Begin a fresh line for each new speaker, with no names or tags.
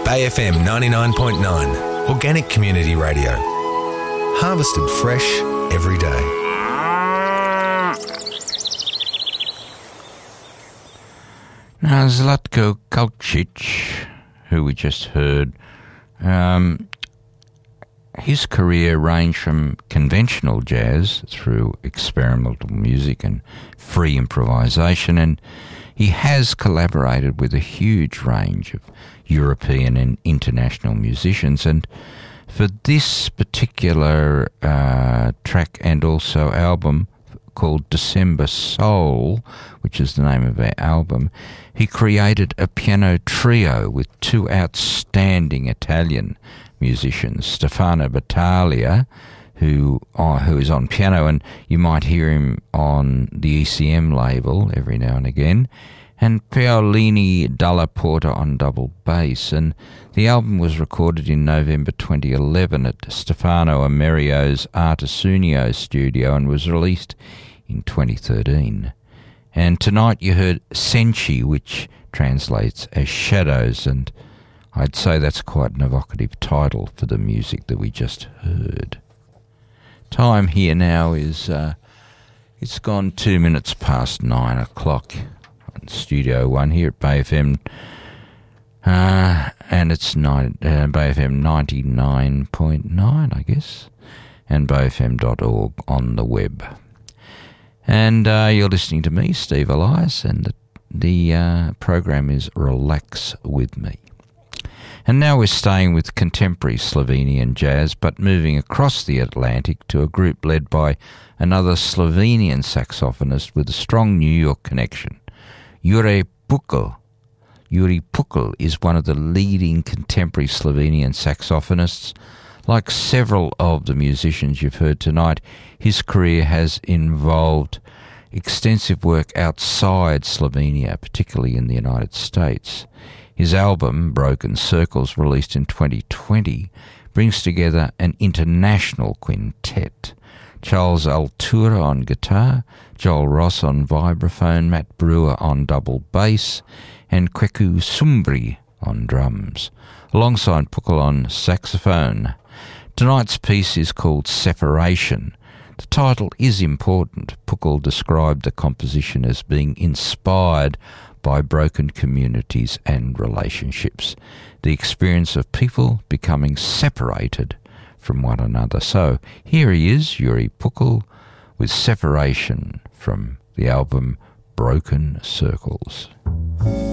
Bay FM 99.9, organic community radio. Harvested fresh every day.
Now, Zlatko Kalčić, who we just heard, his career ranged from conventional jazz through experimental music and free improvisation, and he has collaborated with a huge range of European and international musicians. And for this particular track and also album called December Soul, which is the name of our album, he created a piano trio with two outstanding Italian musicians, Stefano Battaglia, who is on piano, and you might hear him on the ECM label every now and again, and Paolini Dalla Porta on double bass. And the album was recorded in November 2011 at Stefano Amerio's Artesunio studio and was released in 2013. And tonight you heard Senci, which translates as shadows, and I'd say that's quite an evocative title for the music that we just heard. Time here now is, it's gone 2 minutes past 9 o'clock on Studio One here at Bay FM, and it's Bay FM 99.9, I guess, and bayfm.org on the web. And you're listening to me, Steve Elias, and the program is Relax With Me. And now we're staying with contemporary Slovenian jazz, but moving across the Atlantic to a group led by another Slovenian saxophonist with a strong New York connection, Jure Pukl. Jure Pukl is one of the leading contemporary Slovenian saxophonists. Like several of the musicians you've heard tonight, his career has involved extensive work outside Slovenia, particularly in the United States. His album, Broken Circles, released in 2020, brings together an international quintet. Charles Altura on guitar, Joel Ross on vibraphone, Matt Brewer on double bass, and Kweku Sumbri on drums, alongside Pukl on saxophone. Tonight's piece is called Separation. The title is important. Pukl described the composition as being inspired by broken communities and relationships, the experience of people becoming separated from one another. So here he is, Jure Pukl, with Separation from the album Broken Circles.